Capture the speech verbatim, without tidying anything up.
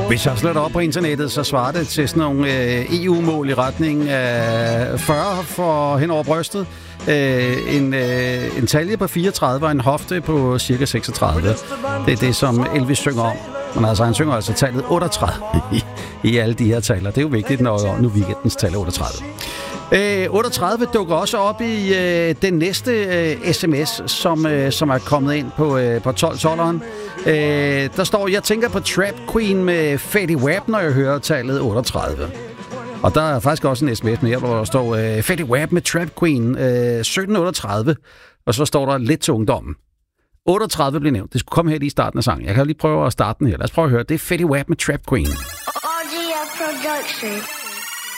Hvis jeg slår det op på internettet, så svarer det til sådan nogle øh, E U-mål i retning af fyrre for hen over brystet, øh, en, øh, en talje på fireogtredive og en hofte på cirka seksogtredive. Det er det, som Elvis synger om. Men altså, han synger altså tallet otteogtredive i, i alle de her taler. Det er jo vigtigt, når nu weekendens tal er otteogtredive. Øh, otteogtredive dukker også op i øh, den næste øh, sms, som, øh, som er kommet ind på, øh, på tolv tolveren. Øh, der står, jeg tænker på Trap Queen med Fetty Wap, når jeg hører tallet otteogtredive. Og der er faktisk også en sms mere, hvor der står øh, Fetty Wap med Trap Queen øh, sytten otteogtredive, og så står der lidt til ungdommen. otteogtredive bliver nævnt. Det skulle komme her lige i starten af sangen. Jeg kan lige prøve at starte den her. Lad os prøve at høre. Det er Fetty Wap med Trap Queen. R G F Production.